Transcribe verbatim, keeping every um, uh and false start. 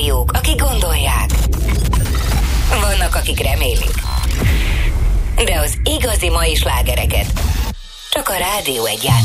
rádiók, akik gondolják. Vannak, akik remélik. De az igazi mai slágereket csak a Rádió Egyben.